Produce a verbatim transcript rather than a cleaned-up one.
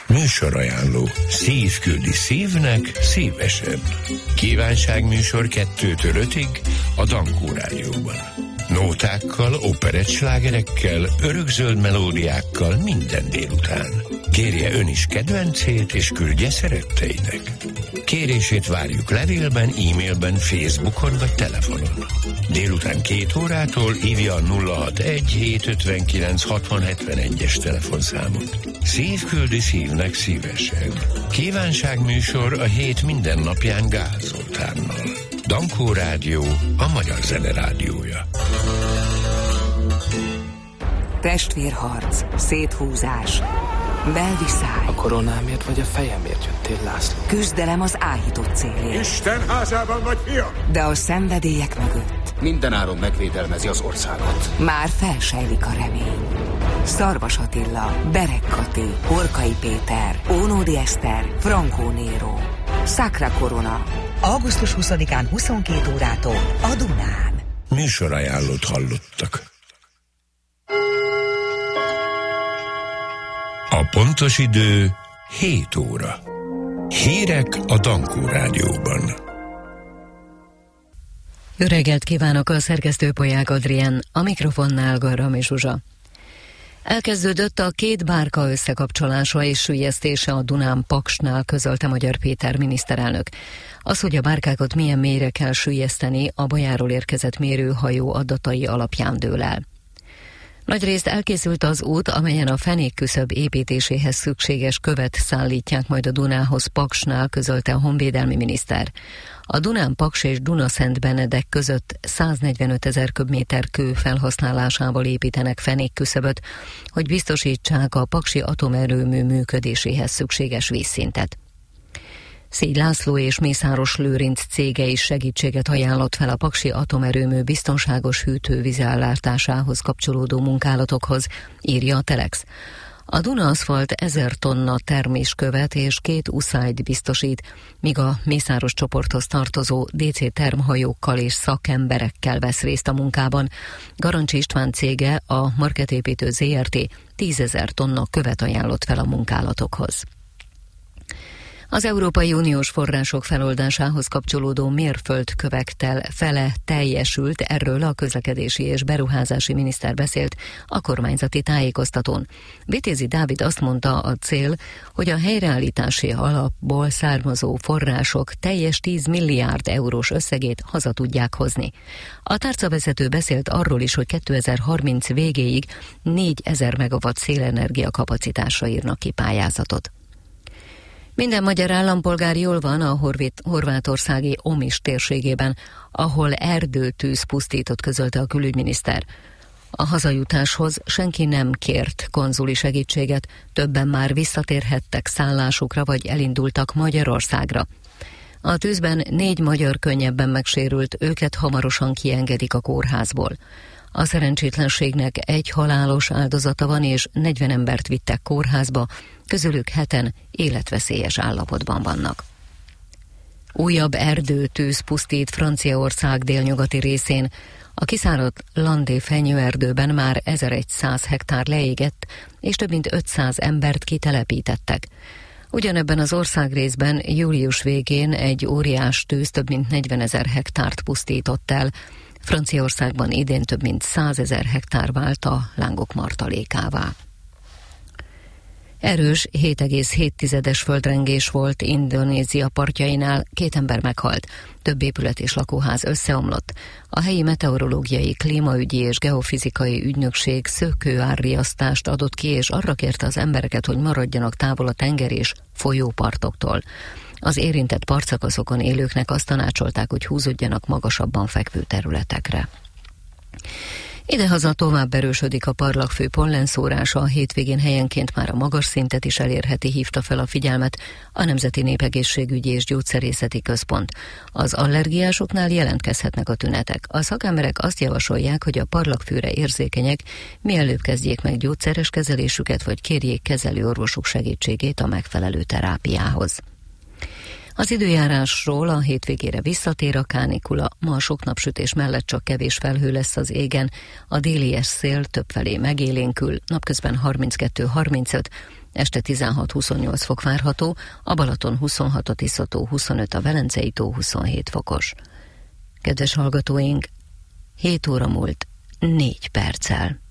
Műsorajánló. Szív küldi szívnek szívesen. Kívánságműsor kettőtől ötig a Dankó Rádióban. Nótákkal, operettslágerekkel, örökzöld melódiákkal minden délután. Kérje ön is kedvencét, és küldje szeretteinek. Kérését várjuk levélben, e-mailben, Facebookon vagy telefonon. Délután két órától hívja a nulla hatvanegy hétszázötvenkilenc hatvan hetvenegyes telefonszámot. Szív küldi szívnek szívesen. Kívánságműsor a hét minden napján Gál Zoltánnal. Dankó Rádió, a magyar zene rádiója. Testvérharc, széthúzás, belviszály. A koronámért vagy a fejemért jöttél, László? Küzdelem az áhított célért. Isten házában vagy, fiam! De a szenvedélyek mögött mindenáron megvédelmezi az országot. már felsejlik a remény. Szarvas Attila, Berek Kati, Horkai Péter, Ónódi Eszter, Frankó Néró. Sacra Corona. augusztus huszadikán huszonkét órától a Dunán. Műsorajánlót hallottak. A pontos idő hét óra. Hírek a Dankó Rádióban. Jó reggelt kívánok, a szerkesztő Polyák Adrien, a mikrofonnál Garrami Zsuzsa. Elkezdődött a két bárka összekapcsolása és süllyesztése a Dunán Paksnál, közölte Magyar Péter miniszterelnök. Az, hogy a bárkákat milyen mélyre kell süllyeszteni, a bajáról érkezett mérőhajó adatai alapján dől el. Nagyrészt elkészült az út, amelyen a fenékküszöb építéséhez szükséges követ szállítják majd a Dunához Paksnál, közölte a honvédelmi miniszter. A Dunán Paks és Dunaszent Benedek között száznegyvenötezer köbméter kő felhasználásával építenek fenékküszöböt, hogy biztosítsák a paksi atomerőmű működéséhez szükséges vízszintet. Szégy László és Mészáros Lőrinc cége is segítséget ajánlott fel a paksi atomerőmű biztonságos hűtővízellátásához kapcsolódó munkálatokhoz, írja a Telex. A Duna Aszfalt ezer tonna terméskövet és két uszályt biztosít, míg a Mészáros csoporthoz tartozó dé cé termhajókkal és szakemberekkel vesz részt a munkában. Garancsi István cége, a Marketépítő zé er té tízezer tonna követ ajánlott fel a munkálatokhoz. Az Európai Uniós források feloldásához kapcsolódó mérföldkövektel fele teljesült, erről a közlekedési és beruházási miniszter beszélt a kormányzati tájékoztatón. Vitézi Dávid azt mondta, a cél, hogy a helyreállítási alapból származó források teljes tíz milliárd eurós összegét haza tudják hozni. A tárcavezető beszélt arról is, hogy kétezer-harminc végéig négyezer megawatt szélenergia kapacitásra írnak ki pályázatot. Minden magyar állampolgár jól van a horvét, horvátországi Omis térségében, ahol erdőtűz pusztított, közölte a külügyminiszter. A hazajutáshoz senki nem kért konzuli segítséget, többen már visszatérhettek szállásukra vagy elindultak Magyarországra. A tűzben négy magyar könnyebben megsérült, őket hamarosan kiengedik a kórházból. A szerencsétlenségnek egy halálos áldozata van, és negyven embert vittek kórházba, közülük heten életveszélyes állapotban vannak. Újabb erdőtűz pusztít Franciaország délnyugati részén. A kiszáradt Landé fenyőerdőben már ezerszáz hektár leégett, és több mint ötszáz embert kitelepítettek. Ugyanebben az országrészben július végén egy óriás tűz több mint negyvenezer hektárt pusztított el. Franciaországban idén több mint százezer hektár vált a lángok martalékává. Erős hét egész hét földrengés volt Indonézia partjainál, két ember meghalt, több épület és lakóház összeomlott. A helyi meteorológiai, klímaügyi és geofizikai ügynökség szökőárriasztást adott ki, és arra kérte az embereket, hogy maradjanak távol a tenger és folyópartoktól. Az érintett partszakaszokon élőknek azt tanácsolták, hogy húzódjanak magasabban fekvő területekre. Idehaza tovább erősödik a parlagfő pollenszórása, a hétvégén helyenként már a magas szintet is elérheti, hívta fel a figyelmet a Nemzeti Népegészségügyi és Gyógyszerészeti Központ. Az allergiásoknál jelentkezhetnek a tünetek. A szakemberek azt javasolják, hogy a parlagfőre érzékenyek mielőbb kezdjék meg gyógyszeres kezelésüket, vagy kérjék kezelőorvosuk segítségét a megfelelő terápiához. Az időjárásról: a hétvégére visszatér a kánikula, ma sok napsütés mellett csak kevés felhő lesz az égen, a délies szél többfelé megélénkül, napközben harminckettő harmincöt, este tizenhat-huszonnyolc fok várható, a Balaton huszonhat, a Tisza-tó huszonöt, a Velencei-tó huszonhét fokos. Kedves hallgatóink, hét óra múlt négy perccel.